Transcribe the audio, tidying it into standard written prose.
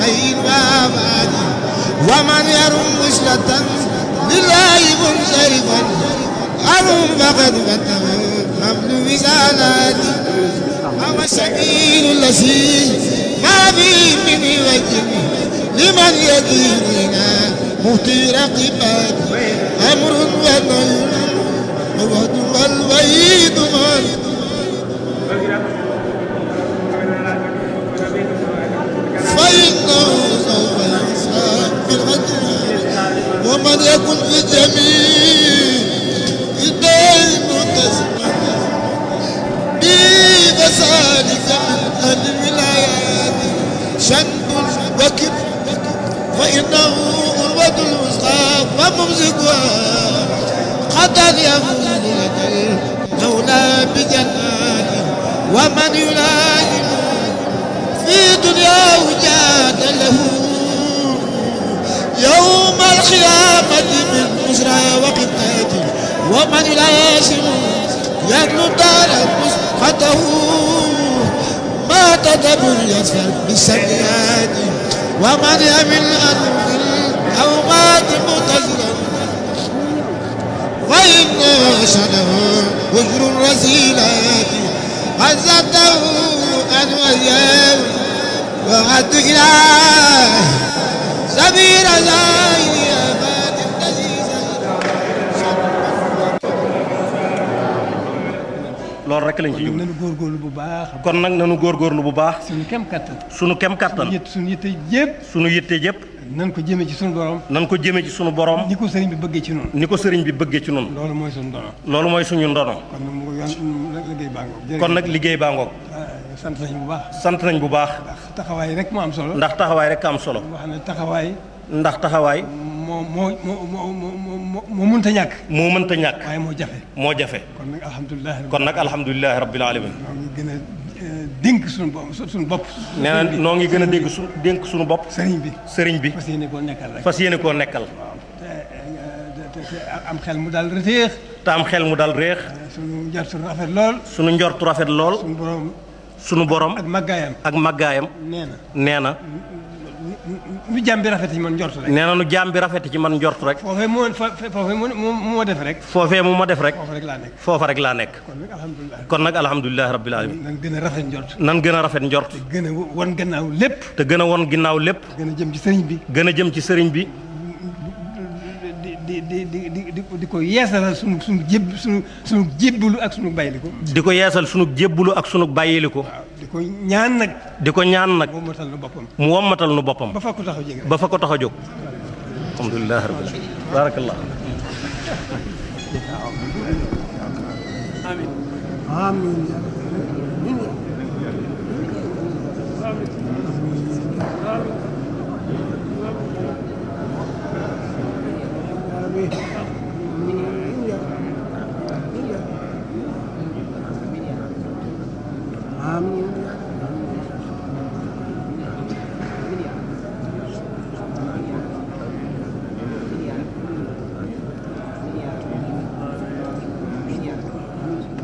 ومن يرم وصلة لله منصرفا أرم فقد فتح حمل وزالاتي أو السبيل الذي ما فيه من وجه لمن يديننا مهتي رقبات أمر ونهي ووعد والوعيد فإنه سوف يحساب بالغدر ومن يكن في الجميع الدين متسما بفسادك من الولايات شنب وكب فإنه أروة الوسطى وممسكها قد يفوز لك المولى بجناته ومن يلازم في دنياه جاد له يوم القيامة من بشرى وقتاته ومن يلازم يدلو دار مسقطه ما تدبر يسفر بالسيئات ومن يمل أنه أو مات متزرا وإن شنه وجر الرسيلات عزته أن وياه وعد إله سبيل زايد أباد loolu rek lañ ci jub nañu góorgóorlu bu baax. kon nag nañu góorgóorlu bu baax. suñu kem kattan. suñu kem kattan. suñu yitte yëpp. suñu yitte yëpp. nan ko jëmee ci suñu borom. nan ko jëmee ci suñu borom. ni ko sëriñ bi bëggee ci noonu. ni ko sëriñ bi bëggee ci noonu. loolu mooy suñu ndono. loolu mooy suñu ndono. kon nag mu liggéey baa ngoog. kon nag liggéey baa ngoog. sant nañ bu baax. sant nañ bu baax. ndax taxawaay rek moo am solo. ndax taxawaay rek am solo. wax ne taxawaay. ndax taxawaay. moo mënta ñàkk. moo mënta ñàkk. waaye moo jafe. moo jafe. kon nag alhamdulilah. alhamdulilah rabbil alamin. ñoo ngi gën a dénk suñu bopp. nee na noo ngi gën a dénk suñu bopp. sëriñ bi. fas yéene koo nekkal rek. fas yéene koo nekkal. te am xel mu daal réex. te am xel mu daal réex. suñu njortu rafet lool. suñu njortu rafet lool. suñu borom. ak màggaayam. ak màggaayam. nee na. nu jaam bi rafet ci man njort rek. nee na nu jaam bi rafet ci man njort rek. foofee mu ma def rek. foofee mu ma def rek. foofa rek laa nekk. foofa rek laa nekk. kon nag alhamdulilah rabbil alamin. nan gën a rafet njort. nan gën a rafet njort. te gën a won gannaaw lépp. te gën a won ginnaaw lépp. gën a jëm ci sëriñ bi. gën a jëm ci sëriñ bi. di ko yeesalal sunu jébbalu ak sunu bàyyiliku. di ko yeesal sunu jébbalu ak sunu bàyyiliku. di ko ñaan nag. mu wommatal nu boppam. mu wommatal nu boppam. ba fa ko tax a jóg. ba fa ko tax a jóg. alhamdulilah rabbil alamin. barakallah. amiin. amiin.